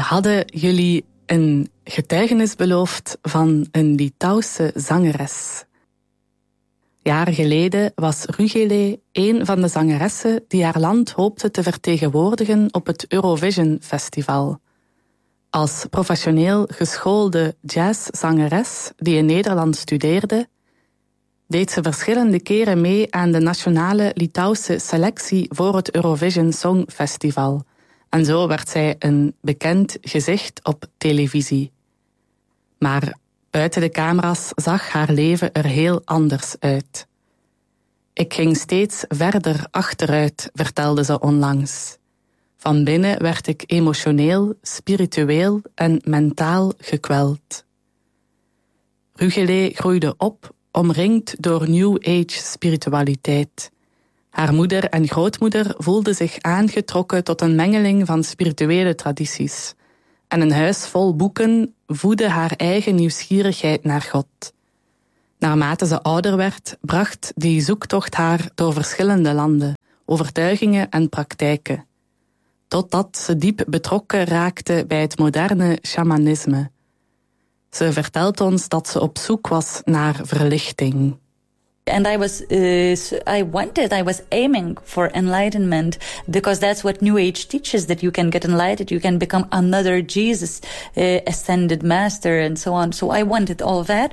hadden jullie een getuigenis beloofd van een Litouwse zangeres. Jaren geleden was Rugele een van de zangeressen die haar land hoopte te vertegenwoordigen op het Eurovision Festival. Als professioneel geschoolde jazzzangeres die in Nederland studeerde, deed ze verschillende keren mee aan de nationale Litouwse selectie voor het Eurovision Songfestival. En zo werd zij een bekend gezicht op televisie. Maar buiten de camera's zag haar leven er heel anders uit. Ik ging steeds verder achteruit, vertelde ze onlangs. Van binnen werd ik emotioneel, spiritueel en mentaal gekweld. Rugele groeide op, omringd door New Age spiritualiteit. Haar moeder en grootmoeder voelden zich aangetrokken tot een mengeling van spirituele tradities. En een huis vol boeken voedde haar eigen nieuwsgierigheid naar God. Naarmate ze ouder werd, bracht die zoektocht haar door verschillende landen, overtuigingen en praktijken. Totdat ze diep betrokken raakte bij het moderne shamanisme. Ze vertelt ons dat ze op zoek was naar verlichting. And I was aiming for enlightenment because that's what New Age teaches, that you can get enlightened, you can become another Jesus, ascended master and so on. So I wanted all of that.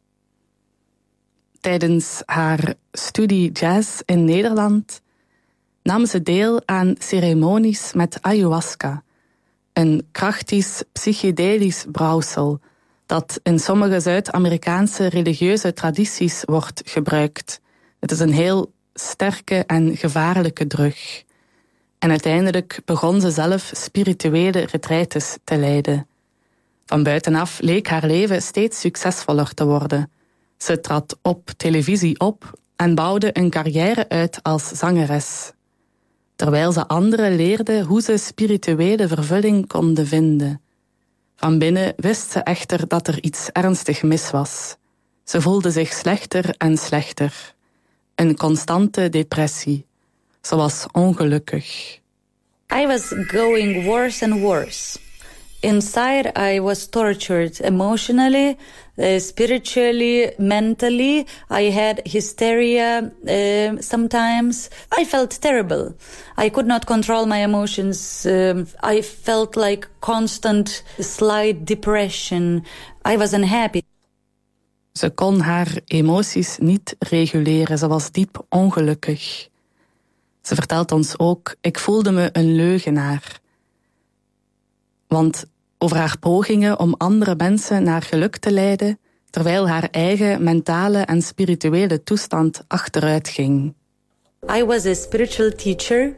Tijdens haar studie jazz in Nederland nam ze deel aan ceremonies met ayahuasca, een krachtig psychedelisch brouwsel dat in sommige Zuid-Amerikaanse religieuze tradities wordt gebruikt. Het is een heel sterke en gevaarlijke drug. En uiteindelijk begon ze zelf spirituele retraites te leiden. Van buitenaf leek haar leven steeds succesvoller te worden. Ze trad op televisie op en bouwde een carrière uit als zangeres. Terwijl ze anderen leerde hoe ze spirituele vervulling konden vinden. Van binnen wist ze echter dat er iets ernstig mis was. Ze voelde zich slechter en slechter. Een constante depressie. Ze was ongelukkig. I was going worse and worse. Inside I was tortured emotionally, spiritually, mentally. I had hysteria sometimes. I felt terrible. I could not control my emotions. I felt like constant slight depression. I was unhappy. Ze kon haar emoties niet reguleren. Ze was diep ongelukkig. Ze vertelt ons ook, ik voelde me een leugenaar. Want over haar pogingen om andere mensen naar geluk te leiden, terwijl haar eigen mentale en spirituele toestand achteruit ging. I was a spiritual teacher,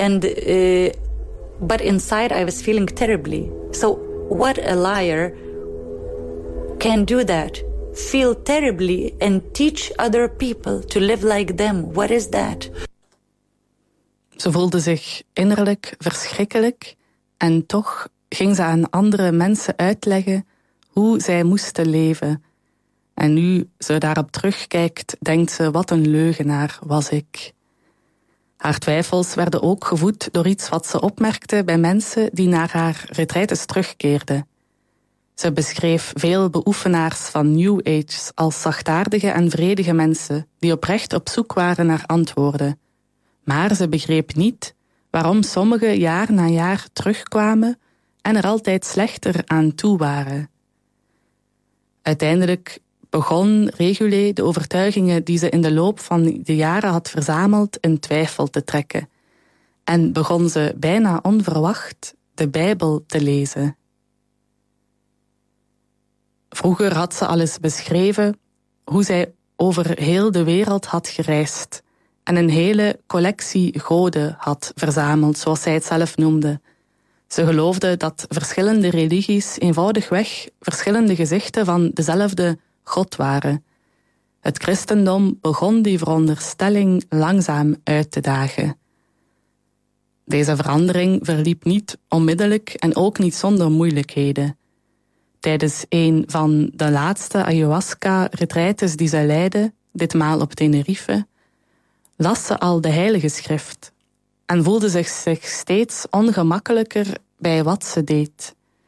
but inside I was feeling terribly. So what a liar can do that? Feel terribly and teach other people to live like them. What is that? Ze voelde zich innerlijk verschrikkelijk en toch ging ze aan andere mensen uitleggen hoe zij moesten leven. En nu ze daarop terugkijkt, denkt ze, wat een leugenaar was ik. Haar twijfels werden ook gevoed door iets wat ze opmerkte bij mensen die naar haar retraites terugkeerden. Ze beschreef veel beoefenaars van New Age als zachtaardige en vredige mensen die oprecht op zoek waren naar antwoorden. Maar ze begreep niet waarom sommigen jaar na jaar terugkwamen en er altijd slechter aan toe waren. Uiteindelijk begon Rugele de overtuigingen die ze in de loop van de jaren had verzameld in twijfel te trekken. En begon ze bijna onverwacht de Bijbel te lezen. Vroeger had ze al eens beschreven hoe zij over heel de wereld had gereisd en een hele collectie goden had verzameld, zoals zij het zelf noemde. Ze geloofde dat verschillende religies eenvoudigweg verschillende gezichten van dezelfde God waren. Het christendom begon die veronderstelling langzaam uit te dagen. Deze verandering verliep niet onmiddellijk en ook niet zonder moeilijkheden. Tijdens een van de laatste ayahuasca-retraites die zij leidde, ditmaal op Tenerife, las ze al de Heilige Schrift en voelde zich steeds ongemakkelijker bij wat ze deed.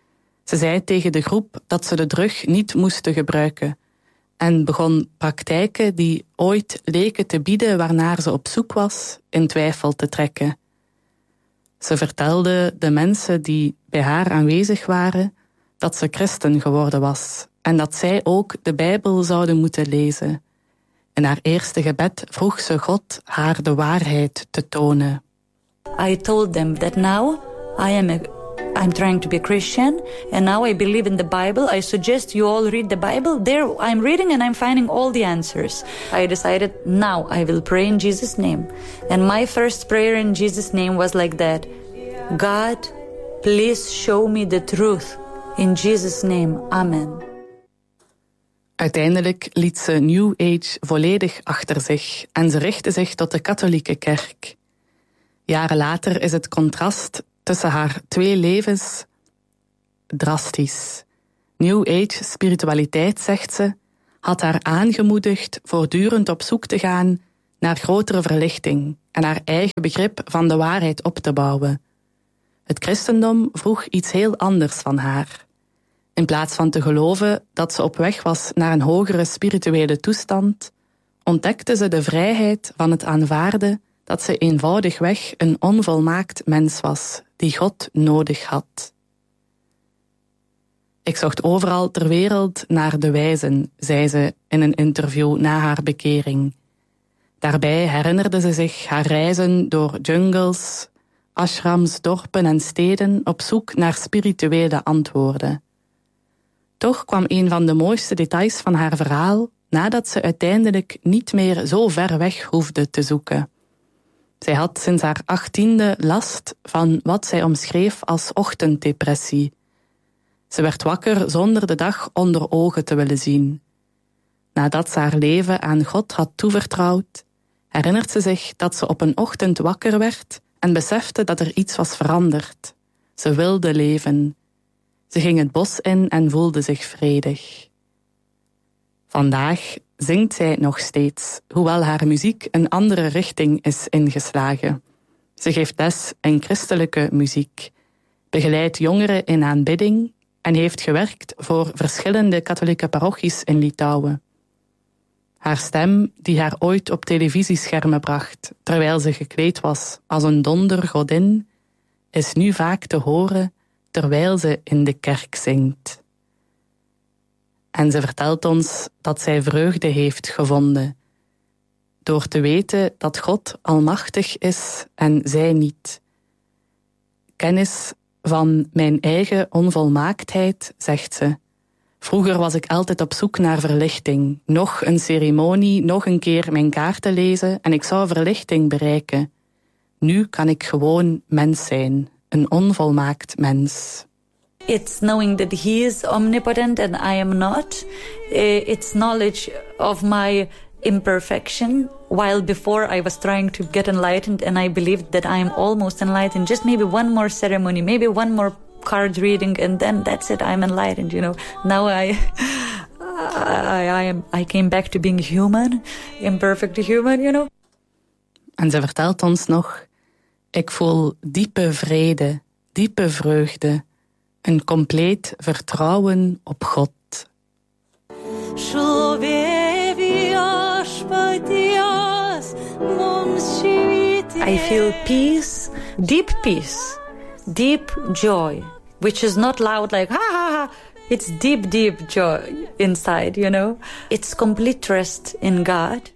Ze zei tegen de groep dat ze de drug niet moesten gebruiken en begon praktijken die ooit leken te bieden waarnaar ze op zoek was, in twijfel te trekken. Ze vertelde de mensen die bij haar aanwezig waren dat ze christen geworden was en dat zij ook de Bijbel zouden moeten lezen. In haar eerste gebed vroeg ze God haar de waarheid te tonen. I told them that now I'm trying to be a Christian, and now I believe in the Bible. I suggest you all read the Bible. There I'm reading and I'm finding all the answers. I decided now I will pray in Jesus' name. And my first prayer in Jesus' name was like that. God, please show me the truth. In Jesus' name, amen. Uiteindelijk liet ze New Age volledig achter zich en ze richtte zich tot de katholieke kerk. Jaren later is het contrast tussen haar twee levens drastisch. New Age spiritualiteit, zegt ze, had haar aangemoedigd voortdurend op zoek te gaan naar grotere verlichting en haar eigen begrip van de waarheid op te bouwen. Het christendom vroeg iets heel anders van haar. In plaats van te geloven dat ze op weg was naar een hogere spirituele toestand, ontdekte ze de vrijheid van het aanvaarden dat ze eenvoudigweg een onvolmaakt mens was, die God nodig had. Ik zocht overal ter wereld naar de wijzen, zei ze in een interview na haar bekering. Daarbij herinnerde ze zich haar reizen door jungles, ashrams, dorpen en steden op zoek naar spirituele antwoorden. Toch kwam een van de mooiste details van haar verhaal nadat ze uiteindelijk niet meer zo ver weg hoefde te zoeken. Zij had sinds haar 18e last van wat zij omschreef als ochtenddepressie. Ze werd wakker zonder de dag onder ogen te willen zien. Nadat ze haar leven aan God had toevertrouwd, herinnert ze zich dat ze op een ochtend wakker werd en besefte dat er iets was veranderd. Ze wilde leven. Ze ging het bos in en voelde zich vredig. Vandaag zingt zij nog steeds, hoewel haar muziek een andere richting is ingeslagen. Ze geeft les in christelijke muziek, begeleidt jongeren in aanbidding en heeft gewerkt voor verschillende katholieke parochies in Litouwen. Haar stem, die haar ooit op televisieschermen bracht, terwijl ze gekleed was als een dondergodin, is nu vaak te horen terwijl ze in de kerk zingt. En ze vertelt ons dat zij vreugde heeft gevonden, door te weten dat God almachtig is en zij niet. Kennis van mijn eigen onvolmaaktheid, zegt ze. Vroeger was ik altijd op zoek naar verlichting. Nog een ceremonie, nog een keer mijn kaarten lezen en ik zou verlichting bereiken. Nu kan ik gewoon mens zijn, een onvolmaakt mens. It's knowing that he is omnipotent and I am not. It's knowledge of my imperfection. While before I was trying to get enlightened and I believed that I am almost enlightened. Just maybe one more ceremony, maybe one more card reading and then that's it, I'm enlightened, you know. Now I came back to being human, imperfect human, you know. En ze vertelt ons nog, ik voel diepe vrede, diepe vreugde, een compleet vertrouwen op God. I feel peace, deep joy, which is not loud like ha ha ha. It's deep joy inside, you know. It's complete trust in God.